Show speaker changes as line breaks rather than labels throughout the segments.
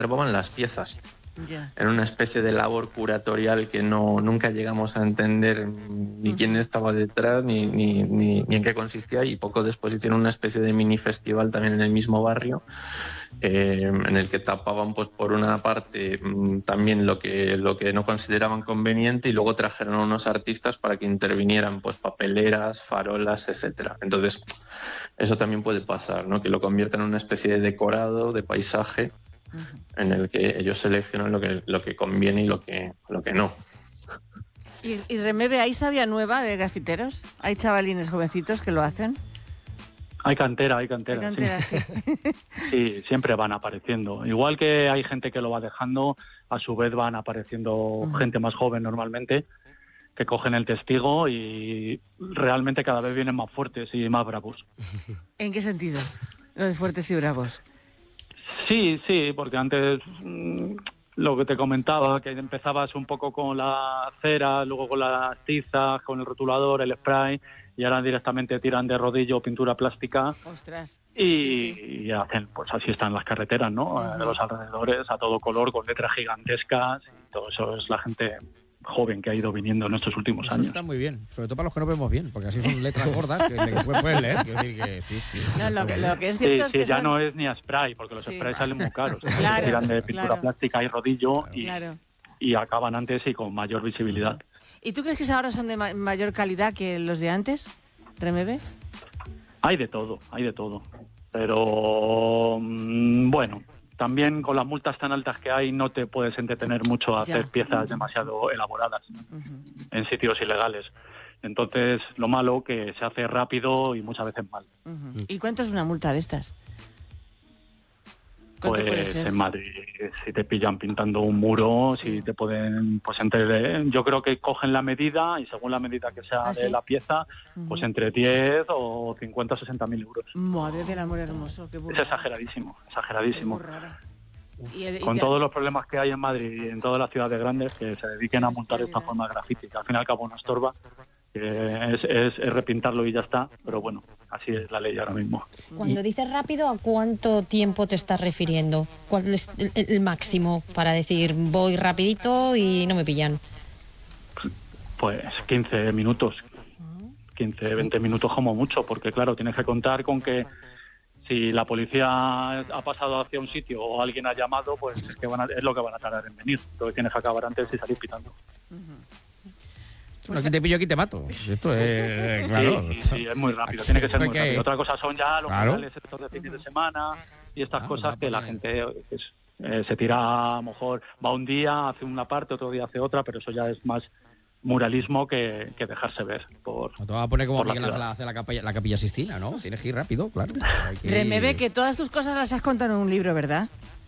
conservaban las piezas.
Ya.
Era una especie de labor curatorial que nunca llegamos a entender ni quién estaba detrás ni en qué consistía, y poco después hicieron una especie de mini festival también en el mismo barrio, en el que tapaban pues por una parte también lo que no consideraban conveniente, y luego trajeron a unos artistas para que intervinieran pues papeleras, farolas, etcétera. Entonces eso también puede pasar, ¿no? Que lo conviertan en una especie de decorado, de paisaje, en el que ellos seleccionan lo que conviene y lo que no.
¿Y Remebe, hay sabia nueva de grafiteros? ¿Hay chavalines jovencitos que lo hacen?
Hay cantera,
Sí.
Sí, siempre van apareciendo. Igual que hay gente que lo va dejando, a su vez van apareciendo gente más joven normalmente, que cogen el testigo y realmente cada vez vienen más fuertes y más bravos.
¿En qué sentido? Lo de fuertes y bravos.
Sí, porque antes lo que te comentaba, que empezabas un poco con la cera, luego con las tizas, con el rotulador, el spray, y ahora directamente tiran de rodillo pintura plástica.
Ostras.
Y hacen, pues así están las carreteras, ¿no? De los alrededores, a todo color, con letras gigantescas, y todo eso es la gente joven que ha ido viniendo en estos últimos años.
Está muy bien, sobre todo para los que no vemos bien, porque así son letras gordas que puedes leer. Quiero decir que sí.
No, lo que es cierto es que
ya
son...
no es ni a spray, porque los sprays salen muy caros.
Claro,
tiran de pintura plástica y rodillo
claro.
y acaban antes y con mayor visibilidad.
¿Y tú crees que ahora son de mayor calidad que los de antes, Remebe?
Hay de todo. Pero bueno, también con las multas tan altas que hay no te puedes entretener mucho a hacer piezas demasiado elaboradas en sitios ilegales. Entonces, lo malo que se hace rápido y muchas veces mal.
¿Y cuánto es una multa de estas? ¿Cuánto puede ser?
En Madrid, si te pillan pintando un muro, si te pueden, pues yo creo que cogen la medida y según la medida que sea de la pieza, pues entre 10 o 50 o 60.000 euros.
Madre del amor hermoso, qué burrada.
Es exageradísimo.
Qué burrada.
Con todos los problemas que hay en Madrid y en todas las ciudades grandes, que se dediquen a montar esta forma de grafiti, que al fin y al cabo no estorba, que es repintarlo y ya está, pero bueno, así es la ley ahora mismo.
Cuando dices rápido, ¿a cuánto tiempo te estás refiriendo? ¿Cuál es el máximo para decir voy rapidito y no me pillan?
Pues 15 minutos, 15, 20 minutos como mucho, porque claro, tienes que contar con que si la policía ha pasado hacia un sitio o alguien ha llamado, pues es lo que van a tardar en venir. Lo que tienes que acabar antes y salir pitando.
Bueno, aquí te pillo, aquí te mato. Esto es... Claro.
Sí, es muy rápido, tiene que ser muy rápido. Otra cosa son ya los finales de fines de semana y estas cosas que la gente se tira, a lo mejor va un día, hace una parte, otro día hace otra, pero eso ya es más muralismo que dejarse ver.
Te vas a poner como Miguel Ángel hace la Capilla Sistina, ¿no? Tienes que ir rápido, claro.
Remebe, que todas tus cosas las has contado en un libro, ¿verdad?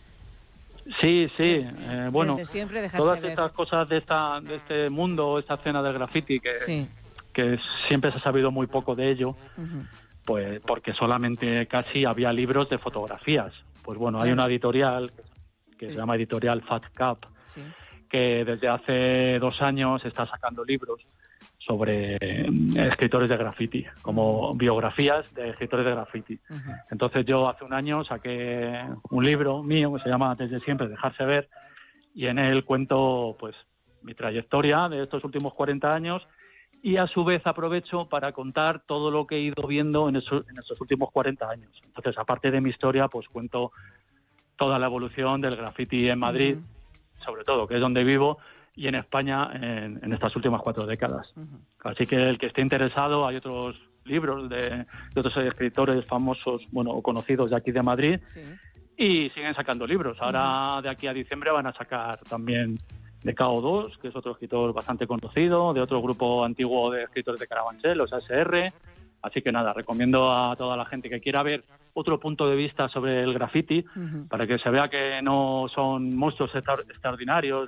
Sí. Bueno,
siempre
todas
ver.
estas cosas de este mundo, esta escena del graffiti, que siempre se ha sabido muy poco de ello, pues porque solamente casi había libros de fotografías. Pues bueno, hay una editorial que se llama Editorial Fat Cap, que desde hace 2 años está sacando libros sobre escritores de graffiti, como biografías de escritores de graffiti. Entonces yo hace un año saqué un libro mío que se llama Desde siempre, dejarse ver, y en él cuento pues mi trayectoria de estos últimos 40 años y a su vez aprovecho para contar todo lo que he ido viendo en estos últimos 40 años. Entonces, aparte de mi historia, pues cuento toda la evolución del graffiti en Madrid, sobre todo, que es donde vivo, y en España en estas últimas 4 décadas. Así que el que esté interesado, hay otros libros de otros escritores famosos, o conocidos de aquí de Madrid, y siguen sacando libros. Ahora, de aquí a diciembre, van a sacar también de KO2, que es otro escritor bastante conocido, de otro grupo antiguo de escritores de Carabanchel, los ASR. Así que nada, recomiendo a toda la gente que quiera ver otro punto de vista sobre el graffiti, para que se vea que no son monstruos extraordinarios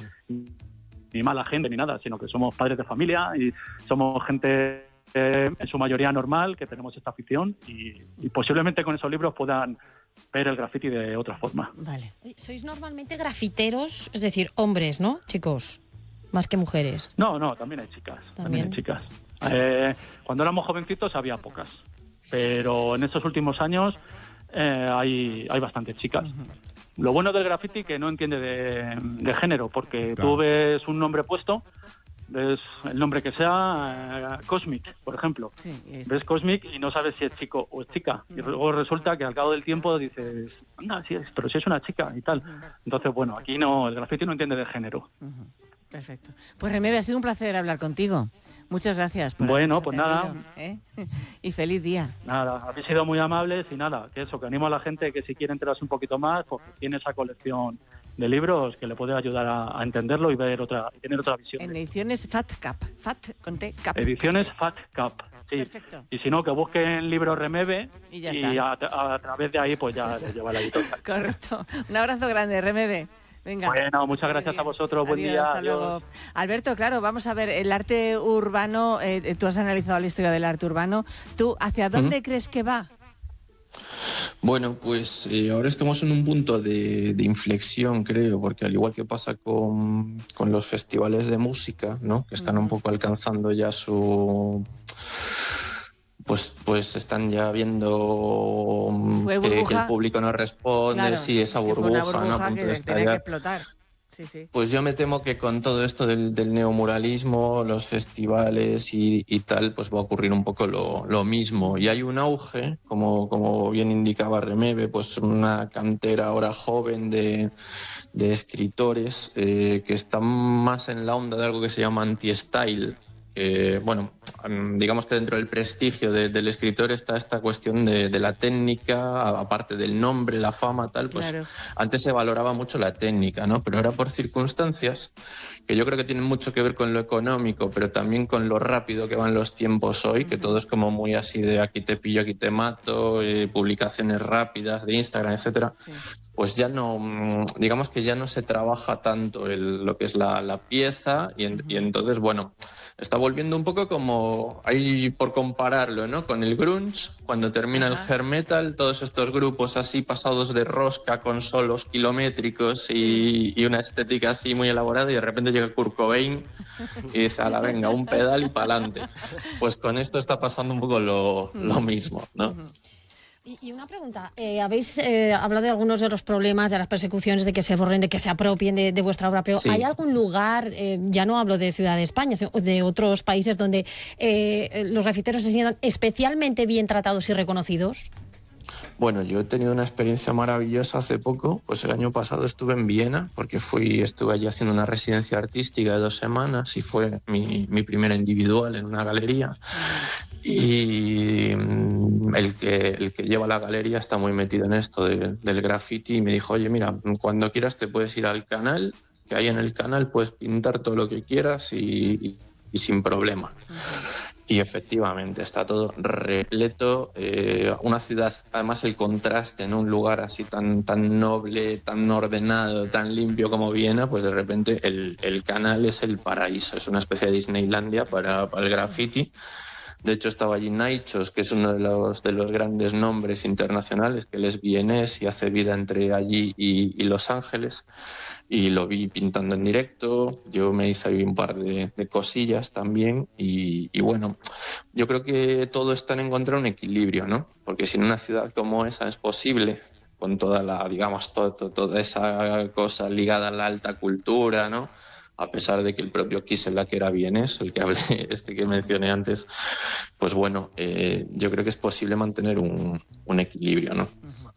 ni mala gente ni nada, sino que somos padres de familia y somos gente en su mayoría normal, que tenemos esta afición y posiblemente con esos libros puedan ver el graffiti de otra forma.
Vale. Sois normalmente grafiteros, es decir, hombres, ¿no, chicos? Más que mujeres.
No, también hay chicas. También hay chicas. Cuando éramos jovencitos había pocas, pero en estos últimos años hay bastantes chicas. Lo bueno del graffiti que no entiende de género, porque
Claro.
tú ves un nombre puesto, ves el nombre que sea, Cosmic, por ejemplo.
Sí,
Ves Cosmic y no sabes si es chico o es chica. Y luego resulta que al cabo del tiempo dices, anda, sí, pero si es una chica y tal. Entonces, bueno, aquí no, el graffiti no entiende de género.
Perfecto. Pues Remebe, ha sido un placer hablar contigo. Muchas gracias por
Bueno,
habernos
pues nada.
atendido, ¿eh? Y feliz día.
Nada, habéis sido muy amables y nada, que eso, que animo a la gente que si quiere enterarse un poquito más, pues tiene esa colección de libros que le puede ayudar a entenderlo y ver y tener otra visión.
En ediciones Fat Cap. Fat con T, Cap.
Ediciones Fat Cap, sí.
Perfecto.
Y si no, que busquen libros Remebe
Y ya
y
está.
a través de ahí pues ya les lleva la editorial.
Correcto. Un abrazo grande, Remebe. Venga.
Bueno, muchas gracias
Muy
a
bien.
vosotros. Buen
Adiós,
día.
hasta
Adiós.
luego. Alberto, claro, vamos a ver, el arte urbano, tú has analizado la historia del arte urbano. ¿Tú hacia dónde crees que va?
Bueno, pues ahora estamos en un punto de inflexión, creo, porque al igual que pasa con los festivales de música, ¿no? Que están un poco alcanzando ya su... Pues están ya viendo
Fue
que
burbuja.
el público no responde,
Claro,
sí, esa
que fue una
burbuja, ¿no? A punto
que
de
tenía que
estallar.
explotar. Sí, sí.
Pues yo me temo que con todo esto del neomuralismo, los festivales y tal, pues va a ocurrir un poco lo mismo. Y hay un auge, como bien indicaba Remebe, pues una cantera ahora joven de escritores que están más en la onda de algo que se llama anti-style. Bueno, digamos que dentro del prestigio del escritor está esta cuestión de la técnica, aparte del nombre, la fama, tal, pues
Claro.
antes se valoraba mucho la técnica, ¿no? Pero ahora por circunstancias que yo creo que tienen mucho que ver con lo económico, pero también con lo rápido que van los tiempos hoy, que todo es como muy así de aquí te pillo, aquí te mato, publicaciones rápidas de Instagram, etcétera.
Sí.
Pues ya no, digamos que ya no se trabaja tanto lo que es la pieza y entonces, bueno, está volviendo un poco como, ahí por compararlo, ¿no? Con el grunge, cuando termina el hair metal, todos estos grupos así pasados de rosca con solos kilométricos y una estética así muy elaborada y de repente llega Kurt Cobain y dice, ala, venga, un pedal y pa'lante. Pues con esto está pasando un poco lo mismo, ¿no?
Y una pregunta, habéis hablado de algunos de los problemas, de las persecuciones, de que se borren, de que se apropien de vuestra obra, pero
Sí.
¿hay algún lugar, ya no hablo de Ciudad de España, sino de otros países donde los grafiteros se sientan especialmente bien tratados y reconocidos?
Bueno, yo he tenido una experiencia maravillosa hace poco, pues el año pasado estuve en Viena, porque estuve allí haciendo una residencia artística de 2 semanas y fue mi primera individual en una galería. Y el que lleva la galería está muy metido en esto del graffiti y me dijo, oye, mira, cuando quieras te puedes ir al canal, que ahí en el canal puedes pintar todo lo que quieras y sin problema. Y efectivamente, está todo repleto. Una ciudad, además el contraste en un lugar así tan noble, tan ordenado, tan limpio como Viena, pues de repente el canal es el paraíso, es una especie de Disneylandia para el graffiti. De hecho, estaba allí Naichos, que es uno de los grandes nombres internacionales, que él es vienés y hace vida entre allí y Los Ángeles. Y lo vi pintando en directo, yo me hice ahí un par de cosillas también y bueno, yo creo que todo está en encontrar un equilibrio, ¿no? Porque si en una ciudad como esa es posible, con toda toda esa cosa ligada a la alta cultura, ¿no? A pesar de que el propio Kiselak era vienés, el que hablé, que mencioné antes, pues bueno, yo creo que es posible mantener un equilibrio, ¿no?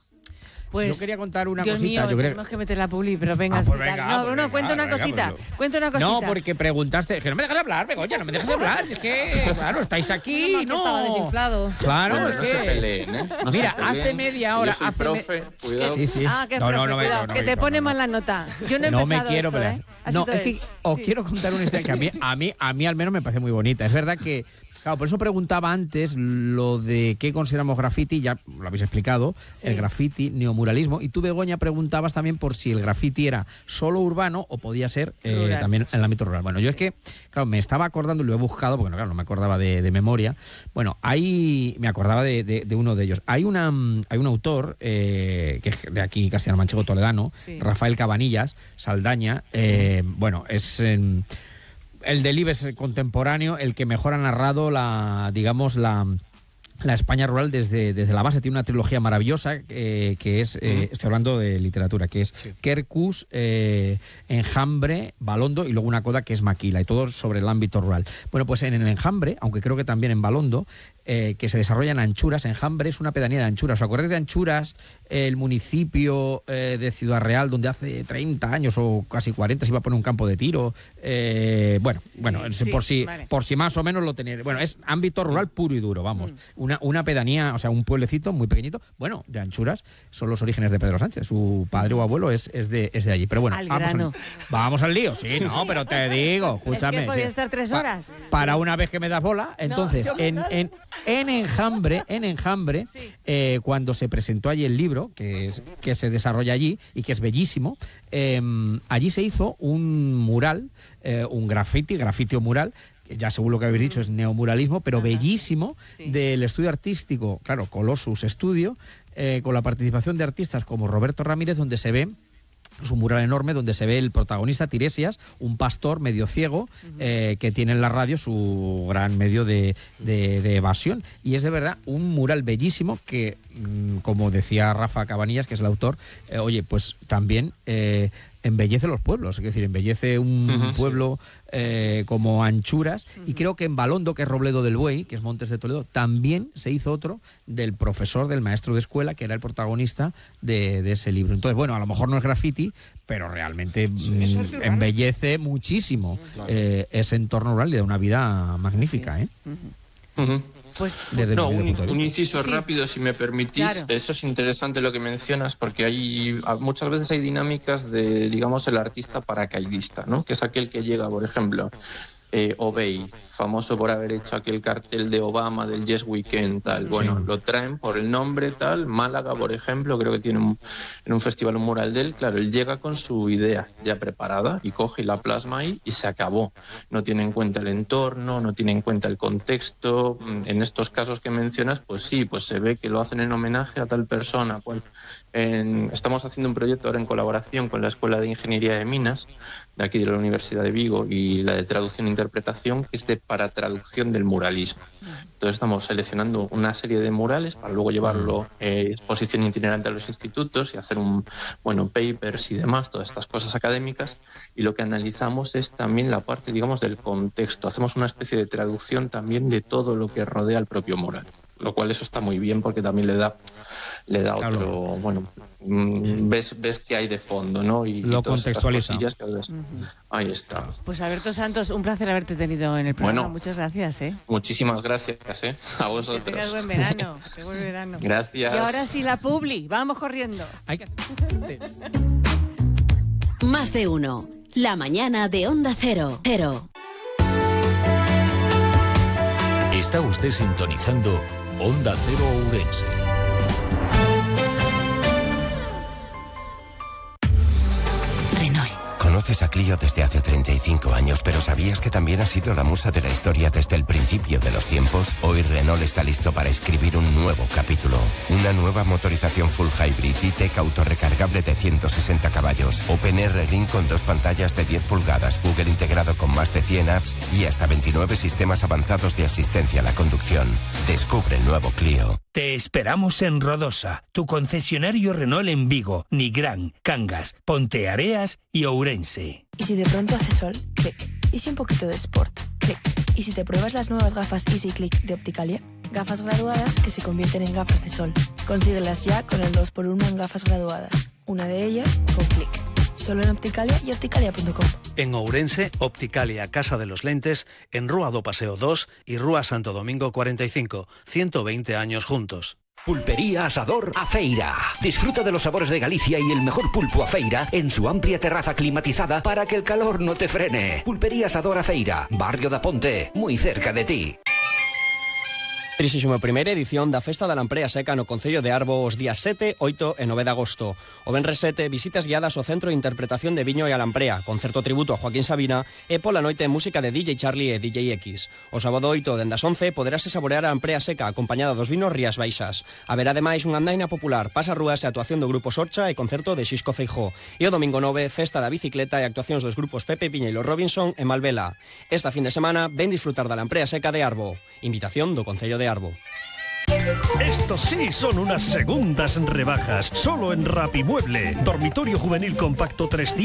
Pues,
yo quería contar una
Dios
cosita.
mío, tenemos que meter la publi, pero venga,
pues
tal.
venga, pues venga,
cuenta una
venga,
cosita,
pues
cuenta una cosita.
No, porque preguntaste, que no me dejas hablar, Begoña, no me dejas hablar, si es que, claro, estáis aquí,
Menos mal que estaba desinflado.
Claro,
Bueno,
es
no
que...
se peleen, ¿eh? No
Mira,
se peleen.
hace media hora...
Yo soy profe, cuidado.
Sí, sí.
Ah, que
No,
profe,
no,
cuidado,
no,
que te pone mal la nota. Yo no he
no me
empezado
quiero
esto,
pelear.
¿eh? Así
No,
todo
es que os quiero contar una historia que a mí al menos me parece muy bonita. Es verdad que, claro, por eso preguntaba antes lo de qué consideramos graffiti, ya lo habéis explicado, el graffiti, neomuralismo, y tú, Begoña, preguntabas también por si el graffiti era solo urbano o podía ser también en el ámbito rural. Bueno, yo es que, claro, me estaba acordando y lo he buscado, porque claro, no me acordaba de memoria. Bueno, me acordaba de uno de ellos. Hay un autor que es de aquí, castellano-manchego toledano, Rafael Cabanillas, Saldaña, bueno, es... el del Ibex contemporáneo, el que mejor ha narrado la la España rural desde la base. Tiene una trilogía maravillosa que es, estoy hablando de literatura, que es Quercus, Enjambre, Balondo y luego una coda que es Maquila, y todo sobre el ámbito rural. Bueno, pues en el Enjambre, aunque creo que también en Balondo, que se desarrolla en Anchuras. Enjambre es una pedanía de Anchuras. ¿Os acordáis de Anchuras, el municipio de Ciudad Real, donde hace 30 años o casi 40 se iba a poner un campo de tiro? Por si más o menos lo tenéis. Bueno, es ámbito rural puro y duro, vamos. Una pedanía, o sea, un pueblecito muy pequeñito. Bueno, de Anchuras son los orígenes de Pedro Sánchez. Su padre o abuelo es de allí. Pero bueno, vamos al lío. Sí, no, pero te digo, escúchame.
Es que podía estar 3 horas.
Para una vez que me das bola. Entonces, en Enjambre, cuando se presentó allí el libro, que se desarrolla allí y que es bellísimo, allí se hizo un mural, un grafiti o mural, que ya según lo que habéis dicho es neomuralismo, pero bellísimo, del estudio artístico, claro, Colossus Studio, con la participación de artistas como Roberto Ramírez, donde se ve. Es un mural enorme donde se ve el protagonista, Tiresias, un pastor medio ciego que tiene en la radio su gran medio de evasión. Y es de verdad un mural bellísimo que, como decía Rafa Cabanillas, que es el autor, pues también embellece los pueblos. Es decir, embellece un pueblo como Anchuras. Y creo que en Balondo, que es Robledo del Buey, que es Montes de Toledo, también se hizo otro del profesor, del maestro de escuela, que era el protagonista de ese libro. Entonces, bueno, a lo mejor no es graffiti, pero realmente embellece muchísimo ese entorno rural y da una vida magnífica.
Pues,
un inciso rápido, si me permitís. Claro. Eso es interesante lo que mencionas, porque muchas veces hay dinámicas de, digamos, el artista paracaidista, ¿no? Que es aquel que llega, por ejemplo, Obey, famoso por haber hecho aquel cartel de Obama del Yes Weekend, tal. Bueno, lo traen por el nombre, tal. Málaga, por ejemplo, creo que tiene en un festival un mural de él. Claro, él llega con su idea ya preparada y coge y la plasma ahí y se acabó. No tiene en cuenta el entorno, no tiene en cuenta el contexto. En estos casos que mencionas, pues sí, pues se ve que lo hacen en homenaje a tal persona. Pues, estamos haciendo un proyecto ahora en colaboración con la Escuela de Ingeniería de Minas, de aquí de la Universidad de Vigo, y la de Traducción e Interpretación, que es para traducción del muralismo. Entonces estamos seleccionando una serie de murales para luego llevarlo exposición itinerante a los institutos y hacer papers y demás, todas estas cosas académicas, y lo que analizamos es también la parte, digamos, del contexto. Hacemos una especie de traducción también de todo lo que rodea el propio mural, lo cual eso está muy bien porque también le da otro, ves que hay de fondo, ¿no? Y
lo contextualiza.
Ahí está.
Pues Alberto Santos, un placer haberte tenido en el programa. Muchas gracias,
Muchísimas gracias, a vosotros.
Que tengas buen verano. Buen verano.
Gracias.
Y ahora sí la publi, vamos corriendo.
Más de uno. La mañana de Onda Cero.
Está usted sintonizando Onda Cero Ourense.
Conoces a Clio desde hace 35 años, pero ¿sabías que también ha sido la musa de la historia desde el principio de los tiempos? Hoy Renault está listo para escribir un nuevo capítulo. Una nueva motorización full hybrid E-Tech autorrecargable de 160 caballos. OpenR Ring con 2 pantallas de 10 pulgadas, Google integrado con más de 100 apps y hasta 29 sistemas avanzados de asistencia a la conducción. Descubre el nuevo Clio.
Te esperamos en Rodosa, tu concesionario Renault en Vigo, Nigrán, Cangas, Ponteareas y Ourense.
¿Y si de pronto hace sol? Clic. ¿Y si un poquito de sport? Clic. ¿Y si te pruebas las nuevas gafas Easy Click de Opticalia? Gafas graduadas que se convierten en gafas de sol. Consíguelas ya con el 2x1 en gafas graduadas. Una de ellas con Clic. Solo en Opticalia y opticalia.com.
En Ourense, Opticalia Casa de los Lentes, en Rúa do Paseo 2 y Rúa Santo Domingo 45. 120 años juntos.
Pulpería Asador Afeira. Disfruta de los sabores de Galicia y el mejor pulpo Afeira en su amplia terraza climatizada para que el calor no te frene. Pulpería Asador Afeira, Barrio da Ponte, muy cerca de ti.
31ª edición da Festa da Lamprea Seca no Concello de Arbo os días 7, 8 e 9 de agosto. O venres 7, visitas guiadas ao Centro de Interpretación de Viño e a Lamprea, concerto tributo a Joaquín Sabina e pola noite música de DJ Charlie e DJ X. O sábado 8, dende as 11, poderase saborear a Lamprea Seca acompañada dos vinos Rías Baixas. Haberá ademais unha andaina popular, pasarrúas e actuación do grupo Sorcha e concerto de Xisco Feijó. E o domingo 9, Festa da Bicicleta e actuacións dos grupos Pepe Piñeiro Robinson e Malvela. Esta fin de semana ven disfrutar da Lamprea Seca de Arbo. Invitación do Concello de Arbo.
Estos sí son unas segundas rebajas, solo en Rapimueble. Dormitorio juvenil compacto 300.